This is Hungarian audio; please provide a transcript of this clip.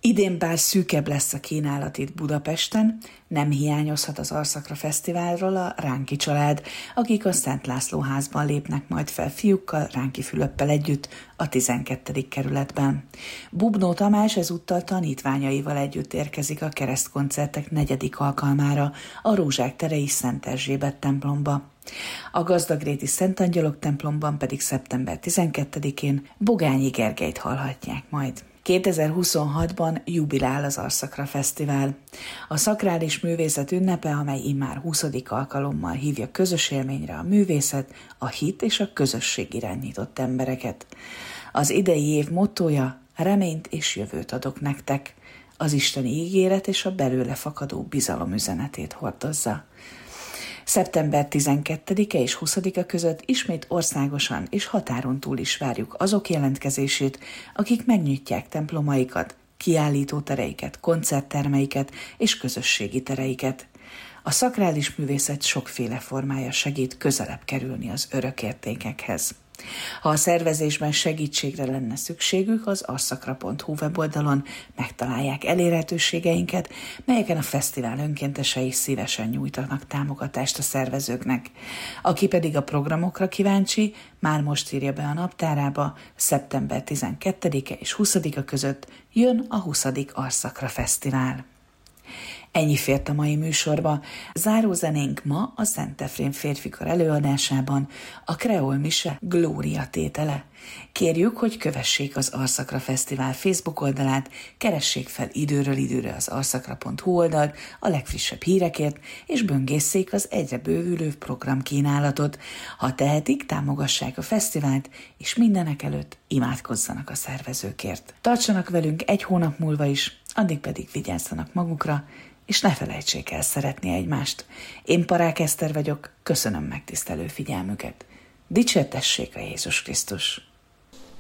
Idén bár szűkebb lesz a kínálat itt Budapesten, nem hiányozhat az Arszakra Fesztiválról a Ránki család, akik a Szent László házban lépnek majd fel fiúkkal, Ránki Fülöppel együtt a 12. kerületben. Bubnó Tamás ezúttal tanítványaival együtt érkezik a keresztkoncertek 4. alkalmára a Rózsák terei Szent Erzsébet templomba. A Gazdagréti Szent Angyalok templomban pedig szeptember 12-én Bogányi Gergelyt hallhatják majd. 2026-ban jubilál az Arszakra Fesztivál. A szakrális művészet ünnepe, amely immár 20. alkalommal hívja közös élményre a művészet, a hit és a közösség irányított embereket. Az idei év mottója: reményt és jövőt adok nektek. Az isteni ígéret és a belőle fakadó bizalom üzenetét hordozza. Szeptember 12-e és 20-a között ismét országosan és határon túl is várjuk azok jelentkezését, akik megnyitják templomaikat, kiállítótereiket, koncerttermeiket és közösségi tereiket. A szakrális művészet sokféle formája segít közelebb kerülni az örök értékekhez. Ha a szervezésben segítségre lenne szükségük, az arszakra.hu weboldalon megtalálják elérhetőségeinket, melyeken a fesztivál önkéntesei szívesen nyújtanak támogatást a szervezőknek. Aki pedig a programokra kíváncsi, már most írja be a naptárába, szeptember 12-e és 20-a között jön a 20. Arszakra Fesztivál. Ennyi fért a mai műsorba. Zárózenénk ma a Szent Efrém férfikar előadásában a Kreol Mise Glória tétele. Kérjük, hogy kövessék az Arszakra Fesztivál Facebook oldalát, keressék fel időről időre az arszakra.hu oldalt a legfrissebb hírekért, és böngészszék az egyre bővülő programkínálatot. Ha tehetik, támogassák a fesztivált, és mindenek előtt imádkozzanak a szervezőkért. Tartsanak velünk egy hónap múlva is, addig pedig vigyázzanak magukra, és ne felejtsék el szeretni egymást. Én Parák Eszter vagyok, köszönöm megtisztelő figyelmüket. Dicsértessék a Jézus Krisztus!